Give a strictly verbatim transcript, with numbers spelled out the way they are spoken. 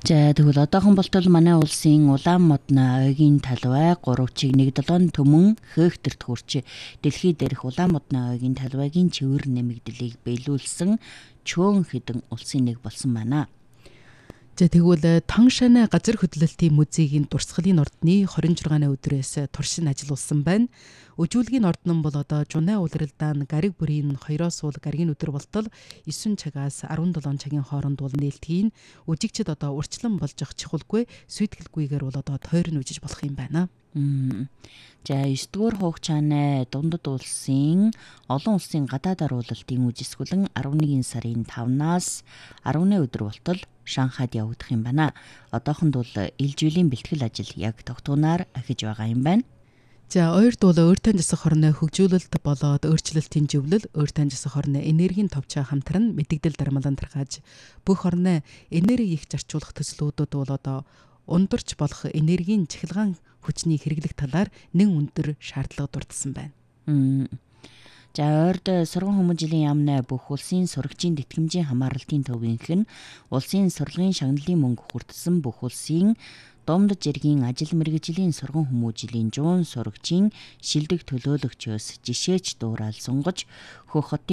За тэгвэл одоохон болтол манай улсын улаан модны ойгийн талбай гурав чиг нэг долоон төмөн хектарт хүрч дэлхийд дээрх улаан модны ойгийн талбайгийн чивэр нэмэгдлийг биелүүлсэн чөөн хэдэн улсын нэг болсон байна. За тэгвэл Тоншаны газар хөдлөлтийн музейгийн дурсгалын ордны хорин жургааны өдрөөс туршин ажиллуулсан байна. Өжүүлгийн ордон бол одоо Жунай улиралдаан гариг бүрийн хоёроос суул гаригийн өдөр болтол девять цагаас дөрвөн цагийн хооронд бол нээлтгийн үжигчд одоо урьдчилан болж ах чухалгүй сүйтгэлгүйгээр бол одоо тойрон үжиж болох юм байна. За девять дугаар хугацааны дундад улсын олон улсын гадаад оруулалтын үжисгүлэн eleven сарын тавнаас ten өдөр болтол Шанхайд явагдах юм байна. Одоохонд бол ил жилийн бэлтгэл ажил яг тогтунаар ахиж байгаа юм байна. За ойрд бол өөр тань засах хорны хөгжүүлэлт болоод өөрчлөлтийн живлэл өөр тань засах хорны энергийн товчоо хамтран мэдэгдэл дармалан тархаж бүх хорны энерги их зарцуулах төслүүдүүд бол одоо ундурч болох энергийн цахилгаан хүчний хэрэглэх талаар нэн өндөр шаардлага дурдсан байна. За ойрд сургууль хүмүүжлийн яамны бүх улсын сурагчийн тэтгэмжийн хамааралтын төвийнх нь улсын сурлагын шагналын мөнгө хүртсэн бүх улсын Домд жиргийн ажил мэргэжлийн сургууль хүмүүжлийн жуун сурагчийн шилдэг төлөөлөгчөөс жишээч дуурал сунгаж хөх хотын